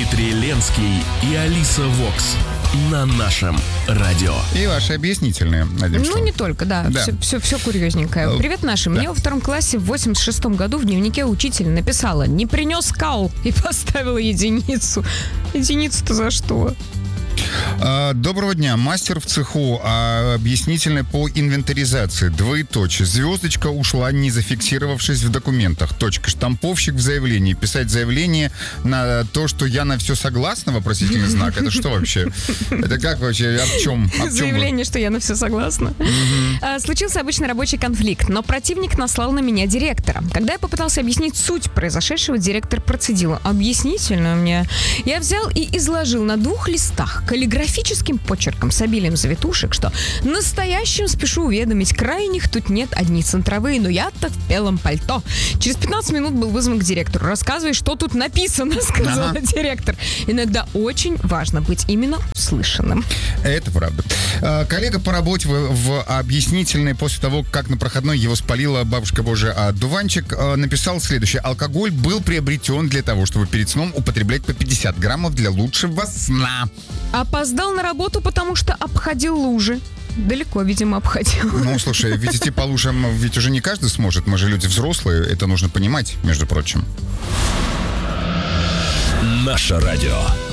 Дмитрий Ленский и Алиса Вокс на нашем радио. И ваши объяснительные, надеюсь. Ну, не только, да. Все курьезненькое. Привет, наши. Мне во 2 классе в 86-м году в дневнике учитель написала: не принес кал, и поставила единицу. Единицу-то за что? Доброго дня. Мастер в цеху, объяснительное по инвентаризации. Двоеточие. Звездочка ушла, не зафиксировавшись в документах. Точка. Штамповщик в заявлении. Писать заявление на то, что я на все согласна, вопросительный знак. Это что вообще? Это как вообще? О чем? Заявление, что я на все согласна. Случился обычный рабочий конфликт, но противник наслал на меня директора. Когда я попытался объяснить суть произошедшего, директор процедила: объяснительную мне. Я взял и изложил на 2 листах каллиграфическим почерком с обилием завитушек, что настоящим спешу уведомить: крайних тут нет, одни центровые, но я-то в белом пальто. Через 15 минут был вызван к директору. Рассказывай, что тут написано, сказал директор. Иногда очень важно быть именно услышанным. Это правда. Коллега по работе в объяснительной после того, как на проходной его спалила бабушка Божия дуванчик, написал следующее: алкоголь был приобретен для того, чтобы перед сном употреблять по 50 граммов для лучшего сна. Опоздал на работу, потому что обходил лужи. Далеко, видимо, обходил. Ну, слушай, ведь идти по лужам ведь уже не каждый сможет. Мы же люди взрослые, это нужно понимать, между прочим. Наше радио.